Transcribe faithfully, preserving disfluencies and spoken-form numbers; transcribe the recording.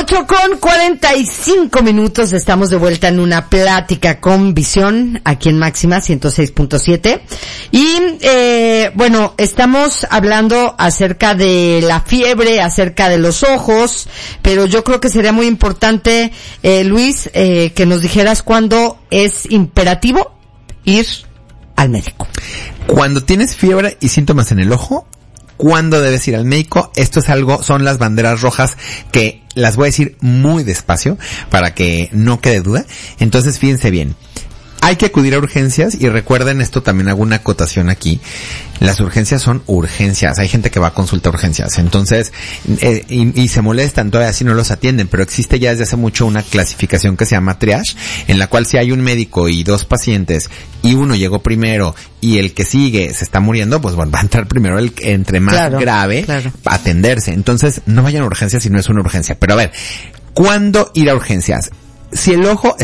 ocho con cuarenta y cinco minutos, estamos de vuelta en una plática con Visión, aquí en Máxima ciento seis punto siete. Y, eh, bueno, estamos hablando acerca de la fiebre, acerca de los ojos, pero yo creo que sería muy importante, eh, Luis, eh, que nos dijeras cuándo es imperativo ir al médico. Cuando tienes fiebre y síntomas en el ojo, ¿cuándo debes ir al médico? Esto es algo, son las banderas rojas que las voy a decir muy despacio para que no quede duda. Entonces, fíjense bien. Hay que acudir a urgencias y recuerden esto, también hago una acotación aquí. Las urgencias son urgencias. Hay gente que va a consulta urgencias. Entonces, eh, y, y se molestan todavía si no los atienden, pero existe ya desde hace mucho una clasificación que se llama triage, en la cual si hay un médico y dos pacientes y uno llegó primero y el que sigue se está muriendo, pues bueno, va a entrar primero el entre más claro, grave claro. a atenderse. Entonces, no vayan a urgencias si no es una urgencia. Pero a ver, ¿cuándo ir a urgencias? Si el ojo